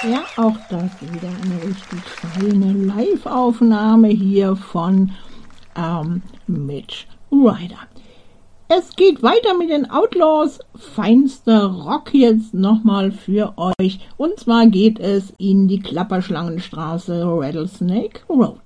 Ja, auch das wieder eine richtig feine Live-Aufnahme hier von Mitch Ryder. Es geht weiter mit den Outlaws. Feinster Rock jetzt nochmal für euch. Und zwar geht es in die Klapperschlangenstraße Rattlesnake Road.